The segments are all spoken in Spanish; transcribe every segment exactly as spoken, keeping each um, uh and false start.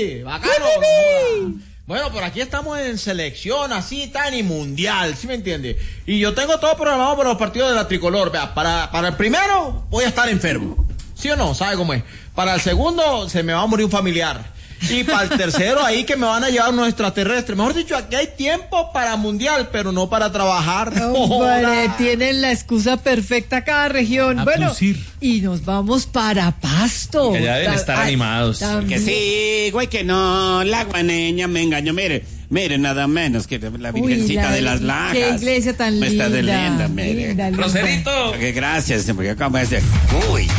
sí, bacano. No, bueno, por aquí estamos en selección, así, tan y mundial, ¿sí me entiende? Y yo tengo todo programado para los partidos de la tricolor. Vea, para, para el primero voy a estar enfermo. ¿Sí o no? ¿Sabe cómo es? Para el segundo se me va a morir un familiar. Y para el tercero ahí que me van a llevar unos extraterrestres. Mejor dicho, aquí hay tiempo para mundial, pero no para trabajar. Hombre, tienen la excusa perfecta cada región. A Bueno, producir. y nos vamos para Pasto. Que ya deben estar Ay, animados. también. Que sí, güey, que no, la guaneña me engañó, mire, mire, nada menos que la Virgencita Uy, la- de las Lajas. qué iglesia tan Me está de linda, linda, mire. linda, linda. Roserito. Que gracias, porque acabo de decir, uy.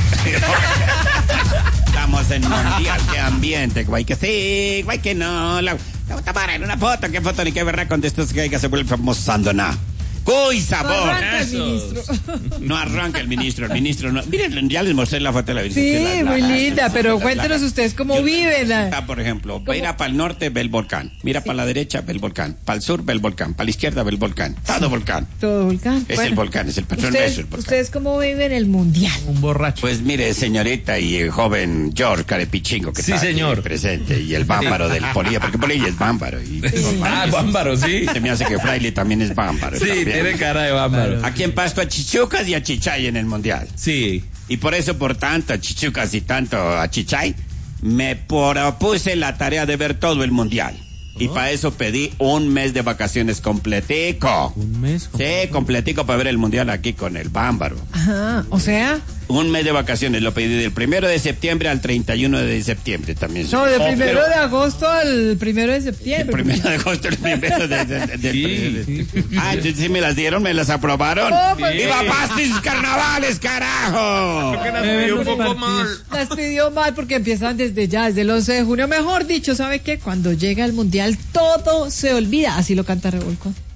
Estamos en mundial, qué ambiente, güey, que sí, güey, que no. La, la tomar en una foto, qué foto ni qué verra con estos que hay que se vuelve famoso Sandoná. ¡Uy, No sabor! arranca el ministro. No arranca el ministro, el ministro no. Miren, ya les mostré la foto de la Virgencita de Sí, las muy Lajas, linda, la pero foto de las cuéntenos Lajas. ustedes cómo Yo- viven. la- Ah, por ejemplo, mira para el norte, ve el volcán. Mira para la derecha, ve el volcán. Para el sur, ve el volcán. Para la izquierda, ve el volcán. Todo volcán. Todo volcán. Es el volcán, es el patrón ¿ustedes, nuestro, el volcán. ¿Ustedes cómo viven el mundial? Un borracho. Pues mire, señorita y el joven George Carepichingo que Sí, está aquí señor. presente y el bámbaro del Polilla, porque Polilla es bámbaro. Y, Ah, bámbaro, sí. Se me hace que Fraile también es bámbaro. Sí, también. tiene cara de bámbaro. Aquí en Pasto a Chichucas y a Chichay en el Mundial. Sí. Y por eso, por tanto, a Chichucas y tanto a Chichay, me propuse la tarea de ver todo el Mundial. Y para eso pedí un mes de vacaciones completico. Un mes. Sí, completico para ver el Mundial aquí con el bámbaro. Ajá, o sea, Un mes de vacaciones, lo pedí del primero de septiembre al treinta y uno de septiembre también. no, del Oh, primero pero de agosto al primero de El septiembre. primero de agosto, el primero de, de- de- del Sí, pre- sí, sí, Ah, sí, sí me las dieron, me las aprobaron. Oh, pues, ¡Viva sí. Pasto y sus carnavales, carajo! Eh, un poco mal. Las pidió mal porque empiezan desde ya, desde el once de junio. Mejor dicho, ¿sabe qué? Cuando llega el mundial todo se olvida. Así lo canta Revolcón.